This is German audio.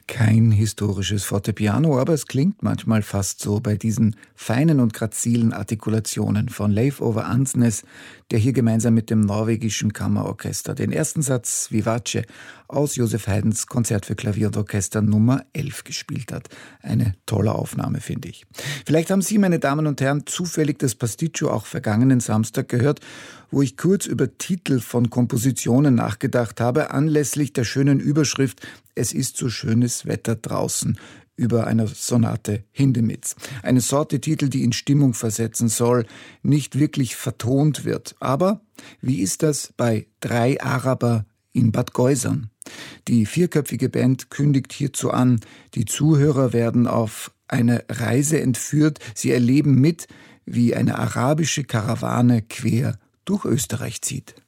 Kein historisches Fortepiano, aber es klingt manchmal fast so bei diesen feinen und grazilen Artikulationen von Leif Ove Andsnes, der hier gemeinsam mit dem norwegischen Kammerorchester den ersten Satz Vivace aus Joseph Haydns Konzert für Klavier und Orchester Nummer 11 gespielt hat. Eine tolle Aufnahme, finde ich. Vielleicht haben Sie, meine Damen und Herren, zufällig das Pasticcio auch vergangenen Samstag gehört, wo ich kurz über Titel von Kompositionen nachgedacht habe, anlässlich der schönen Überschrift »Es ist so schönes Wetter draußen« über einer Sonate Hindemiths. Eine Sorte Titel, die in Stimmung versetzen soll, nicht wirklich vertont wird. Aber wie ist das bei Drei Araber in Bad Geusern? Die vierköpfige Band kündigt hierzu an, die Zuhörer werden auf eine Reise entführt, sie erleben mit, wie eine arabische Karawane quer durch Österreich zieht.